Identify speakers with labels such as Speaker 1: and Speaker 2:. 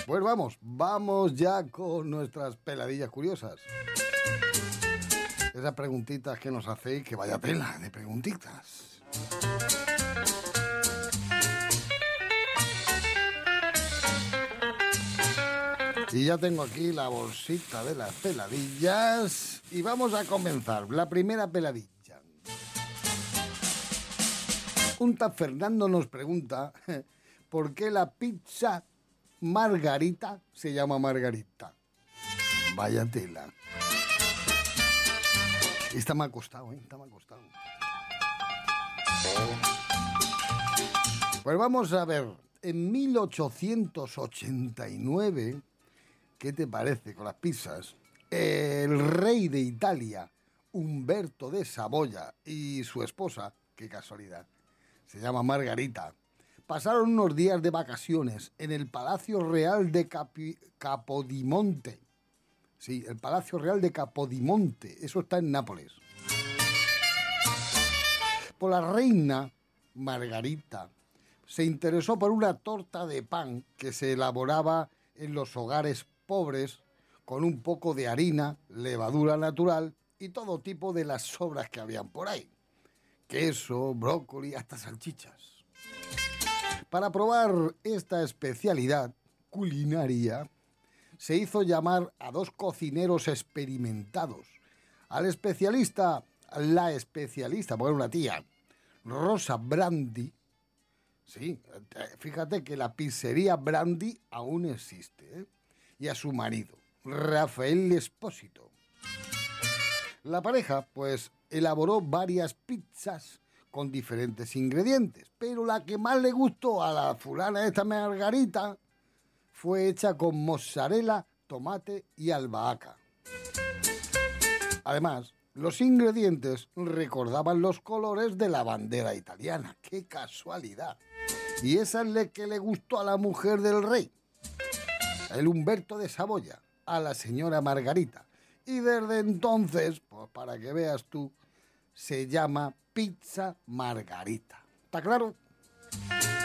Speaker 1: Pues vamos ya con nuestras peladillas curiosas. Esas preguntitas que nos hacéis, que vaya tela de preguntitas. Y ya tengo aquí la bolsita de las peladillas y vamos a comenzar. La primera peladilla. Un tal Fernando nos pregunta ¿por qué la pizza margarita se llama margarita? Vaya tela. Esta me ha costado, esta me ha costado. Pues vamos a ver, en 1889, ¿qué te parece con las pizzas? El rey de Italia, Humberto de Saboya, y su esposa, qué casualidad, se llama Margarita, pasaron unos días de vacaciones en el Palacio Real de Capodimonte. Sí, el Palacio Real de Capodimonte, eso está en Nápoles. Por la reina Margarita se interesó por una torta de pan que se elaboraba en los hogares pobres con un poco de harina, levadura natural y todo tipo de las sobras que habían por ahí. Queso, brócoli, hasta salchichas. Para probar esta especialidad culinaria, se hizo llamar a dos cocineros experimentados. La especialista, porque era una tía, Rosa Brandi. Sí, fíjate que la pizzería Brandi aún existe, ¿eh? Y a su marido, Rafael Espósito. La pareja, pues, elaboró varias pizzas con diferentes ingredientes, pero la que más le gustó a la fulana esta Margarita fue hecha con mozzarella, tomate y albahaca. Además, los ingredientes recordaban los colores de la bandera italiana. ¡Qué casualidad! Y esa es la que le gustó a la mujer del rey, el Humberto de Saboya, a la señora Margarita. Y desde entonces, pues para que veas tú, se llama pizza margarita. ¿Está claro?